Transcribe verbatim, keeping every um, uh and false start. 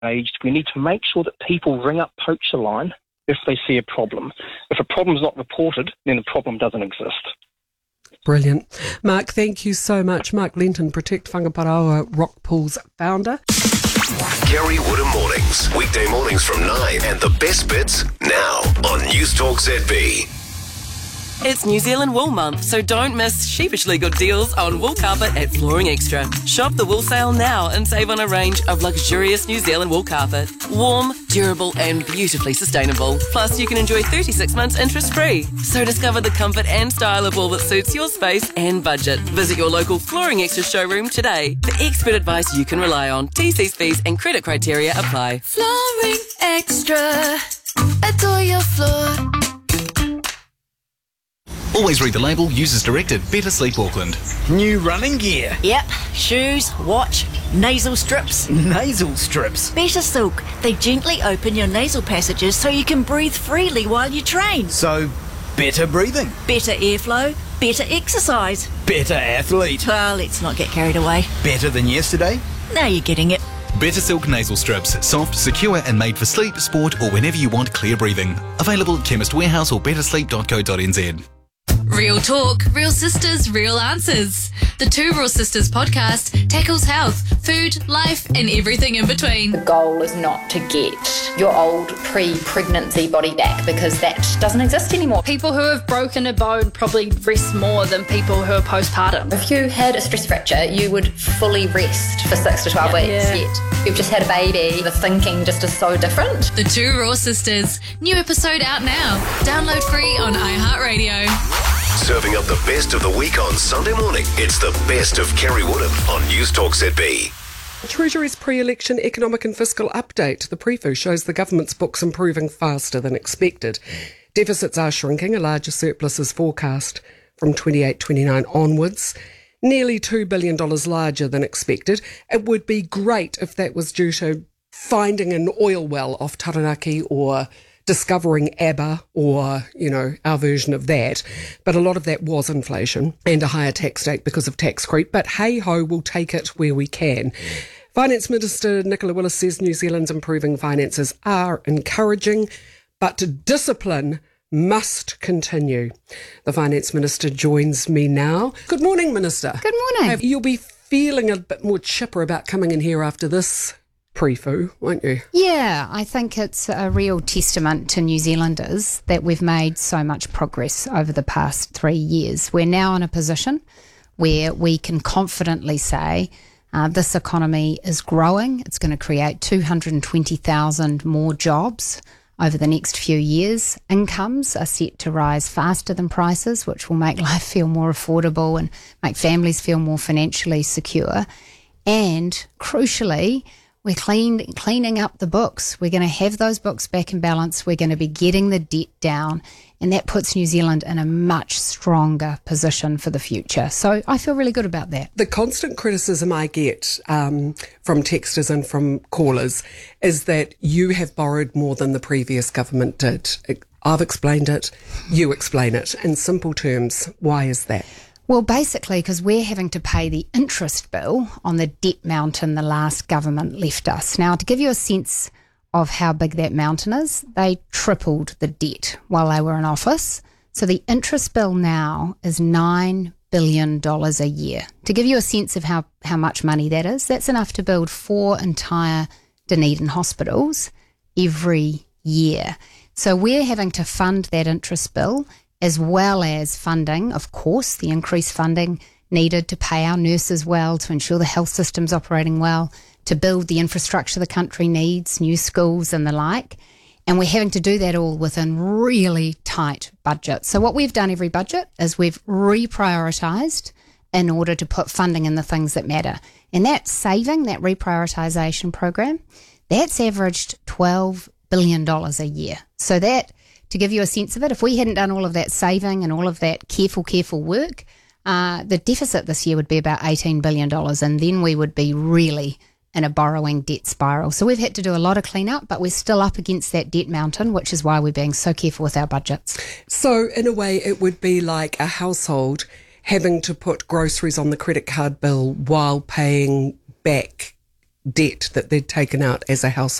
aged, we need to make sure that people ring up Poacher Line if they see a problem. If a problem is not reported, then the problem doesn't exist. Brilliant. Mark, thank you so much. Mark Lenton, Protect Whangaparaoa Rock Pools founder. Kerry Woodham Mornings, weekday mornings from nine, and the best bits now on Newstalk Z B. It's New Zealand Wool Month, so don't miss sheepishly good deals on wool carpet at Flooring Extra. Shop the wool sale now and save on a range of luxurious New Zealand wool carpet. Warm, durable and beautifully sustainable. Plus, you can enjoy thirty-six months interest-free. So discover the comfort and style of wool that suits your space and budget. Visit your local Flooring Extra showroom today for expert advice you can rely on. T Cs, fees and credit criteria apply. Flooring Extra. Adore your floor. Always read the label. Use as directed. Better Sleep Auckland. New running gear. Yep. Shoes, watch, nasal strips. Nasal strips. Better Silk. They gently open your nasal passages so you can breathe freely while you train. So, better breathing. Better airflow. Better exercise. Better athlete. Well, let's not get carried away. Better than yesterday. Now you're getting it. Better Silk Nasal Strips. Soft, secure and made for sleep, sport or whenever you want clear breathing. Available at Chemist Warehouse or better sleep dot co dot n z. Real talk, real sisters, real answers. The Two Real Sisters podcast tackles health, food, life, and everything in between. The goal is not to get your old pre-pregnancy body back, because that doesn't exist anymore. People who have broken a bone probably rest more than people who are postpartum. If you had a stress fracture, you would fully rest for six to twelve yeah. weeks. Yeah. Yet you've just had a baby. The thinking just is so different. The Two Real Sisters. New episode out now. Download free on iHeartRadio. Serving up the best of the week on Sunday morning. It's the best of Kerry Woodham on Newstalk Z B. Treasury's pre-election economic and fiscal update. The preview shows the government's books improving faster than expected. Deficits are shrinking, a larger surplus is forecast from twenty-eight twenty-nine onwards. Nearly two billion dollars larger than expected. It would be great if that was due to finding an oil well off Taranaki or discovering ABBA or, you know, our version of that. But a lot of that was inflation and a higher tax rate because of tax creep. But hey-ho, we'll take it where we can. Finance Minister Nicola Willis says New Zealand's improving finances are encouraging, but discipline must continue. The Finance Minister joins me now. Good morning, Minister. Good morning. You'll be feeling a bit more chipper about coming in here after this pre-foo, won't you? Yeah, I think it's a real testament to New Zealanders that we've made so much progress over the past three years. We're now in a position where we can confidently say uh, this economy is growing. It's going to create two hundred twenty thousand more jobs over the next few years. Incomes are set to rise faster than prices, which will make life feel more affordable and make families feel more financially secure. And crucially, we're clean, cleaning up the books. We're going to have those books back in balance. We're going to be getting the debt down. And that puts New Zealand in a much stronger position for the future. So I feel really good about that. The constant criticism I get um, from texters and from callers is that you have borrowed more than the previous government did. I've explained it. You explain it. In simple terms, why is that? Well, basically because we're having to pay the interest bill on the debt mountain the last government left us. Now, to give you a sense of how big that mountain is, they tripled the debt while they were in office. So the interest bill now is nine billion dollars a year. To give you a sense of how, how much money that is, that's enough to build four entire Dunedin hospitals every year. So we're having to fund that interest bill, as well as funding, of course, the increased funding needed to pay our nurses well, to ensure the health system's operating well, to build the infrastructure the country needs, new schools and the like. And we're having to do that all within really tight budgets. So what we've done every budget is we've reprioritised in order to put funding in the things that matter. And that saving, that reprioritisation program, that's averaged twelve billion dollars a year. So that, to give you a sense of it, if we hadn't done all of that saving and all of that careful, careful work, uh, the deficit this year would be about eighteen billion dollars, and then we would be really in a borrowing debt spiral. So we've had to do a lot of clean-up, but we're still up against that debt mountain, which is why we're being so careful with our budgets. So in a way, it would be like a household having to put groceries on the credit card bill while paying back debt that they'd taken out as a household.